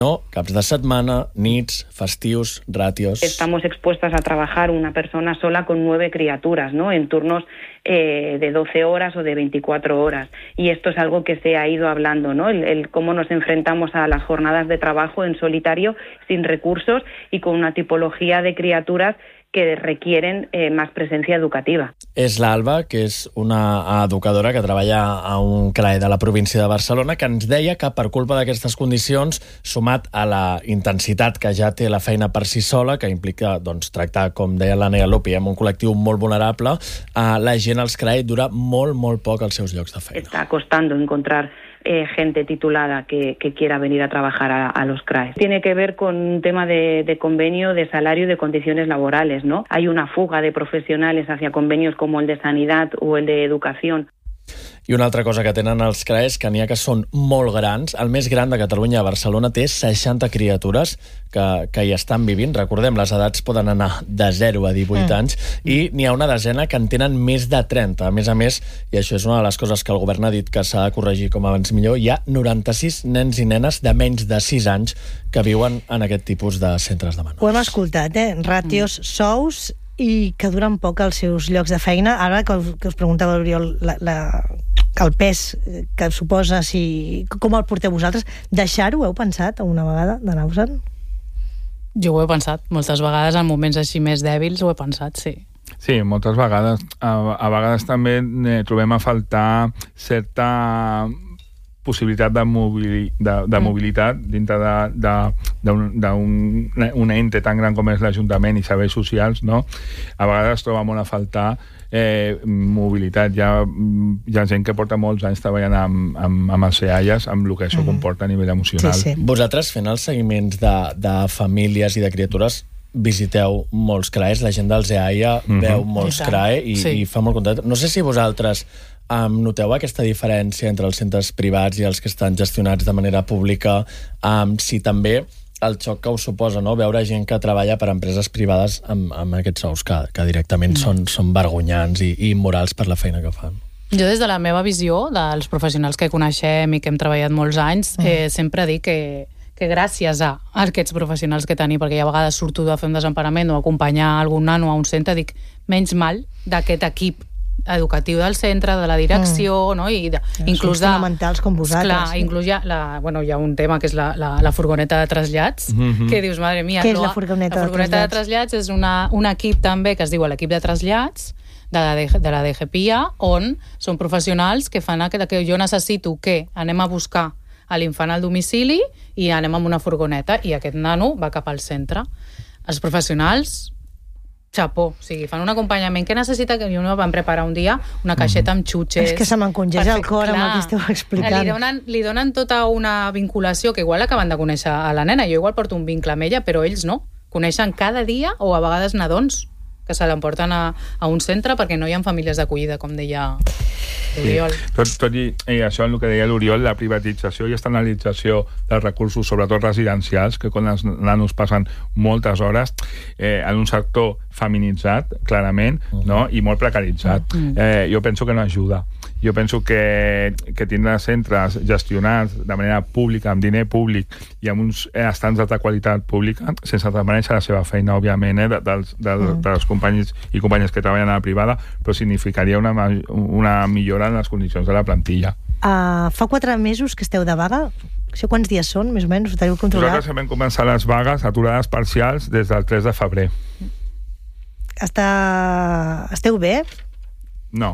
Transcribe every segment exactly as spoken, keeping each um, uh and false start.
No, caps de setmana, nits, festius, ratios... Estamos expuestas a trabajar una persona sola con nueve criaturas, ¿no? En turnos eh, de doce horas o de veinticuatro horas. Y esto es algo que se ha ido hablando, ¿no? El, el cómo nos enfrentamos a las jornadas de trabajo en solitario, sin recursos y con una tipología de criaturas que requieren eh, más presencia educativa. És l'Alba, que és una educadora que treballa a un C R A E de la província de Barcelona, que ens deia que per culpa d'aquestes condicions, sumat a la intensitat que ja té la feina per si sola, que implica doncs, tractar, com deia l'Anna Lupi, amb un col·lectiu molt vulnerable, eh, la gent als C R A E dura molt, molt poc els seus llocs de feina. Está costando encontrar Eh, gente titulada que, que quiera venir a trabajar a, a los C R A E. Tiene que ver con un tema de, de convenio, de salario y de condiciones laborales, ¿no? Hay una fuga de profesionales hacia convenios como el de sanidad o el de educación. I una altra cosa que tenen els C R A E és que n'hi ha que són molt grans. El més gran de Catalunya, a Barcelona, té seixanta criatures que, que hi estan vivint. Recordem, les edats poden anar de zero a divuit mm. anys i n'hi ha una desena que en tenen més de trenta. A més a més, i això és una de les coses que el govern ha dit que s'ha de corregir com abans millor, hi ha noranta-sis nens i nenes de menys de sis anys que viuen en aquest tipus de centres de menors. Ho hem escoltat, eh? Ràtios, mm. sous i que duren poc els seus llocs de feina. Ara que us, que us preguntava l'Oriol la, la, el pes que suposa, si, com el porteu vosaltres, deixar-ho, heu pensat alguna vegada d'anar-vos-en? Jo ho he pensat, moltes vegades en moments així més dèbils ho he pensat, sí. Sí, moltes vegades. A, a vegades també eh, trobem a faltar certa possibilitat de, mobili, de, de mm. mobilitat dintre d'un ente tan gran com és l'Ajuntament i serveis socials, no? A vegades troba molt a faltar eh, mobilitat. Hi ha, hi ha gent que porta molts anys treballant amb, amb, amb els EAIAs, amb el que això mm. comporta a nivell emocional. Sí, sí. Vosaltres, fent els seguiments de, de famílies i de criatures, visiteu molts C R A Es, la gent dels EAIA mm-hmm. veu molts C R A E i, sí. i fa molt content. No sé si vosaltres Um, noteu aquesta diferència entre els centres privats i els que estan gestionats de manera pública, um, si també el xoc que us suposa, no? Veure gent que treballa per empreses privades amb, amb aquests sous que, que directament mm. són, són vergonyants i, i immorals per la feina que fan. Jo, des de la meva visió, dels professionals que coneixem i que hem treballat molts anys, mm. eh, sempre dic que que gràcies a aquests professionals que tenim, perquè ja a vegades surto de fer un desemparament o acompanyar algun nano a un centre, dic, menys mal d'aquest equip educatiu del centre, de la direcció, mm. no? I de, inclús de... fonamentals com vosaltres. Clar, sí. inclús hi ha, la, bueno, hi ha un tema que és la, la, la furgoneta de trasllats, mm-hmm. que dius, madre mia... Què és la furgoneta, la furgoneta de trasllats? De trasllats és una, un equip també que es diu l'equip de trasllats de la, de, de la D G P I A, on són professionals que fan que, que jo necessito que anem a buscar a l'infant al domicili i anem amb una furgoneta i aquest nano va cap al centre. Els professionals... xapó, o sigui, fan un acompanyament que necessita, que jo no vam preparar un dia una caixeta amb xutxes. És que se m'encongeix el cor amb el que esteu explicant. Li donen, li donen tota una vinculació que igual acaben de conèixer a la nena, jo igual porto un vincle amb ella, però ells no, coneixen cada dia o a vegades nadons que se l'emporten a, a un centre perquè no hi ha famílies d'acollida, com deia l'Oriol. Sí. Tot, tot i, i això, el que deia l'Oriol, la privatització i externalització dels recursos, sobretot residencials, que quan els nanos passen moltes hores eh, en un sector feminitzat, clarament, uh-huh. no? I molt precaritzat. Uh-huh. Eh, jo penso que no ajuda. Jo penso que, que tindrà centres gestionats de manera pública, amb diner públic i amb uns estàndards de qualitat pública, sense desmereixer la seva feina, òbviament, eh, dels, dels, uh-huh. dels companys i companyes que treballen a la privada, però significaria una, una millora en les condicions de la plantilla. Uh, fa quatre mesos que esteu de vaga. Això quants dies són, més o menys? Ho teniu controlat? Nosaltres vam començar les vagues, aturades parcials, des del tres de febrer. Està... Esteu bé? No.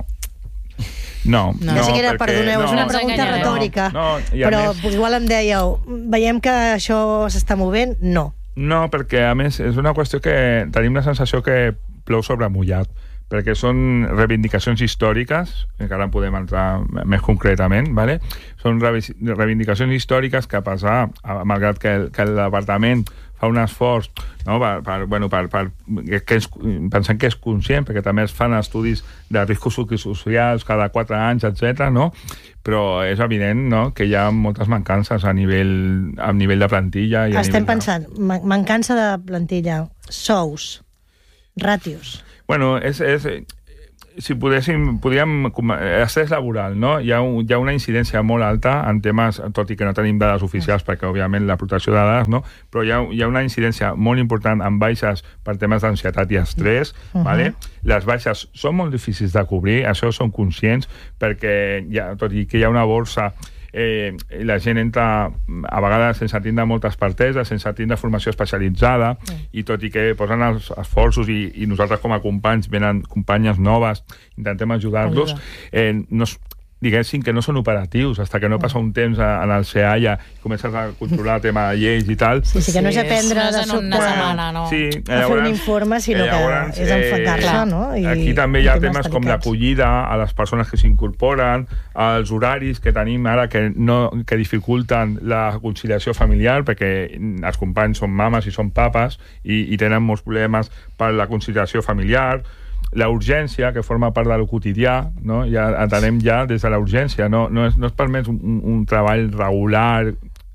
No, no, no sé què era, perquè... perdoneu, no, és una pregunta no, retòrica, no, no, però més... igual em dèieu, veiem que això s'està movent? No. No, perquè a més és una qüestió que tenim la sensació que plou sobre mullat, perquè són reivindicacions històriques, encara en podem entrar més concretament, ¿vale? Són reivindicacions històriques que passar, malgrat que el, que el departament fa un esforç, no? per, per, bueno, per, per, que és, pensem que és conscient, perquè també es fan estudis de riscos psicosocials cada quatre anys, etcètera, no? Però és evident, no?, que hi ha moltes mancances a nivell, a nivell de plantilla. I Estem a nivell pensant, de... mancança de plantilla, sous, ràtios... Bueno, és, és, si podéssim, podríem... Estrès laboral, no? Hi ha, un, hi ha una incidència molt alta en temes, tot i que no tenim dades oficials, perquè, òbviament, la protecció de dades, no? Però hi ha, hi ha una incidència molt important en baixes per temes d'ansietat i estrès, uh-huh. vale? Les baixes són molt difícils de cobrir, això som conscients, perquè, ja, tot i que hi ha una borsa... Eh, la gent entra a vegades sense tindre moltes parteses, sense tindre formació especialitzada, mm. i tot i que posen els esforços i, i nosaltres com a companys venen companyes noves, intentem ajudar-los, eh, no, diguéssim que no són operatius fins que no passa un temps en el C E A i comences a controlar el tema de lleis i tal. Sí, sí, que no és aprendre de sobte una setmana, no? Sí, a fer un informe, sinó que és enfocar-se, eh, no? I aquí també hi ha temes com l'acollida a les persones que s'incorporen, els horaris que tenim ara que, no, que dificulten la conciliació familiar, perquè els companys són mames i són papes i, i tenen molts problemes per la conciliació familiar. La urgència, que forma part del quotidià, no? Ja entenem ja des de la urgència, no, no, és, no és permès un, un treball regular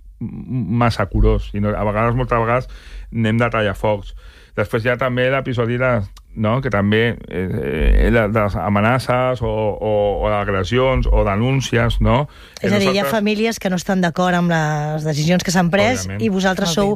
massa curós, sinó a vegades, moltes vegades, anem de tallafocs. Després hi ha també l'episodi de, no? que també eh, de les amenaces o, o, o agressions o denúncies, no? És a dir, nosaltres... hi ha famílies que no estan d'acord amb les decisions que s'han pres, òbviament, i vosaltres sou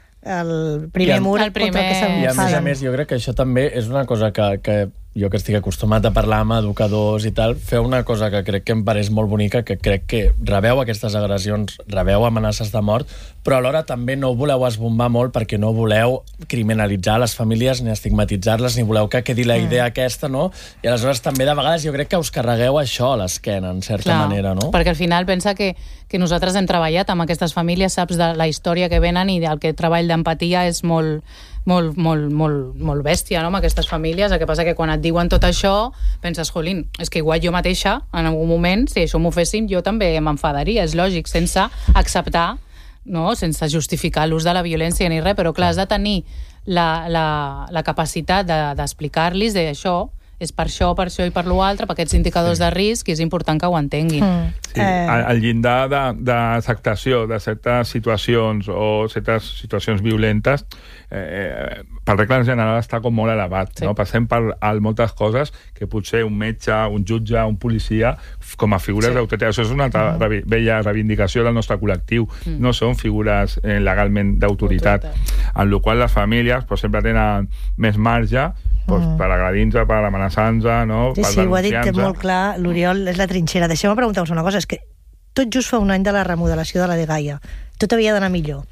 el primer mur el primer... contra el que s'enfaden. I a més a més, jo crec que això també és una cosa que, que jo que estic acostumat a parlar amb educadors i tal, feu una cosa que crec que em pareix molt bonica, que crec que rebeu aquestes agressions, rebeu amenaces de mort, però alhora també no voleu esbombar molt perquè no voleu criminalitzar les famílies ni estigmatitzar-les, ni voleu que quedi la idea mm. aquesta, no? I aleshores també de vegades jo crec que us carregueu això a l'esquena, en certa Clar, manera, no? Perquè al final pensa que, que nosaltres hem treballat amb aquestes famílies, saps de la història que venen i el que treball d'empatia és molt... molt, molt, molt, molt bèstia, no?, amb aquestes famílies. El que passa que quan et diuen tot això penses, jolín, és que igual jo mateixa en algun moment, si això m'ho fessin, jo també m'enfadaria, és lògic, sense acceptar, no?, sense justificar l'ús de la violència ni res, però clar, has de tenir la, la, la capacitat d'explicar-los de, d'això, és per això, per això i per l'altre, per aquests indicadors sí. de risc, i és important que ho entenguin. Mm. Sí, eh... el llindar d'acceptació de, de certes situacions o certes situacions violentes, eh, per regla general està com molt elevat. Sí. No? Passem per moltes coses que potser un metge, un jutge, un policia, com a figures sí. d'autoritat. Això és una altra mm. vella reivindicació del nostre col·lectiu. Mm. No són figures eh, legalment d'autoritat. En la qual les famílies pues, sempre tenen més marge pues, mm. per agredir-nos, per amenaçar-nos, no? Sí, per sí, ho ha dit molt clar l'Oriol, és la trinxera. Deixeu-me preguntar-vos una cosa, és que tot just fa un any de la remodelació de la dgaia. Tot havia d'anar millor.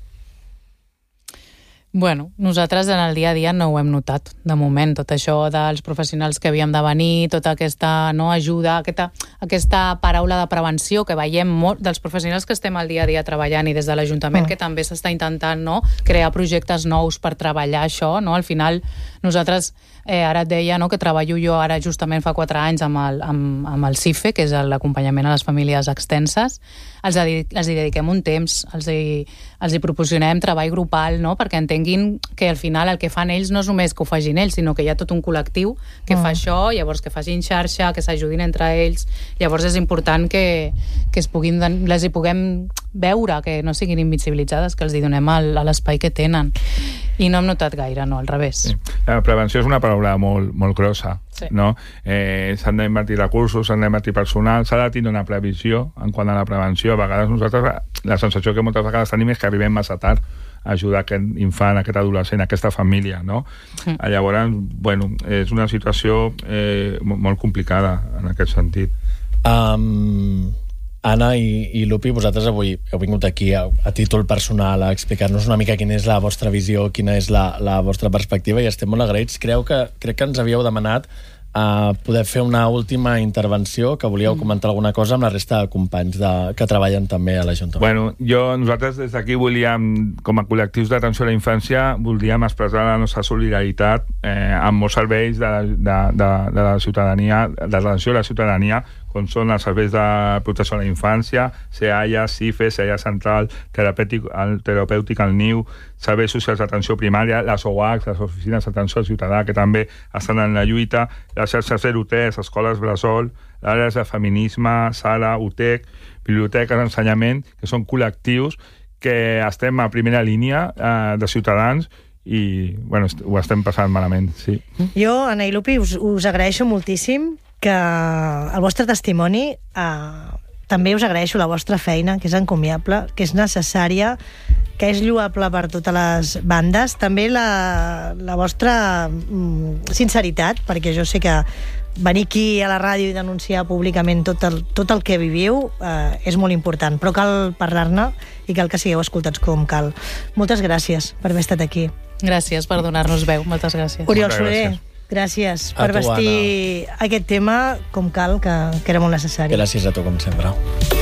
Bueno, nosaltres en el dia a dia no ho hem notat, de moment, tot això dels professionals que havíem de venir, tota aquesta no, ajuda, aquesta, aquesta paraula de prevenció que veiem molt dels professionals que estem al dia a dia treballant i des de l'Ajuntament, mm. que també s'està intentant no, crear projectes nous per treballar això, no? Al final nosaltres, eh, ara et deia no, que treballo jo ara justament fa quatre anys amb el, amb, amb el CIFE, que és l'acompanyament a les famílies extenses, els, els hi dediquem un temps, els hi, els hi proporcionem treball grupal, no? Perquè entenguin que al final el que fan ells no és només que ho facin ells, sinó que hi ha tot un col·lectiu que mm. fa això, llavors que facin xarxa, que s'ajudin entre ells, llavors és important que, que es puguin, les hi puguem veure, que no siguin invisibilitzades, que els hi donem el, l'espai que tenen. I no hem notat gaire, no, al revés. Sí. La prevenció és una paraula molt, molt grossa, sí. no? Eh, s'han d'invertir recursos, s'han d'invertir personal, s'ha de tenir una previsió en quant a la prevenció. A vegades nosaltres, la sensació que moltes vegades tenim és que arribem massa tard a ajudar aquest infant, aquest adolescent, aquesta família, no? Sí. Llavors, bueno, és una situació eh, molt complicada en aquest sentit. Um... Anna i, i Lupi, vosaltres avui heu vingut aquí a, a títol personal a explicar-nos una mica quina és la vostra visió, quina és la, la vostra perspectiva, i estem molt agraïts. Creu que, crec que ens havíeu demanat a uh, poder fer una última intervenció, que volíeu comentar alguna cosa amb la resta de companys de, que treballen també a l'Ajuntament. Bueno, jo, nosaltres des d'aquí volíem, com a col·lectius d'atenció a la infància, voldríem expressar la nostra solidaritat eh, amb molts serveis de, de, de, de la ciutadania, de l'atenció a la ciutadania, com són els serveis de protecció a la infància, C E A I A, CIFE, C E A I A Central, terapèutic, el terapèutic al niu, serveis socials d'atenció primària, les O A C, les oficines d'atenció al ciutadà, que també estan en la lluita, les xarxes zero tres, escoles bressol, àrees de feminisme, sala, U T E C, biblioteques d'ensenyament, que són col·lectius que estem a primera línia eh, de ciutadans i bueno, ho estem passant malament, sí. Jo, Anna i Lupi, us, us agraeixo moltíssim que el vostre testimoni, eh, també us agraeixo la vostra feina, que és encomiable, que és necessària, que és lloable per totes les bandes, també la, la vostra mm, sinceritat, perquè jo sé que venir aquí a la ràdio i denunciar públicament tot el, tot el que viviu eh, és molt important, però cal parlar-ne i cal que sigueu escoltats com cal. Moltes gràcies per haver estat aquí. Gràcies per donar-nos veu, moltes gràcies. Oriol Soler, gràcies per tu, vestir Anna. Aquest tema com cal, que, que era molt necessari. Gràcies a tu, com sempre.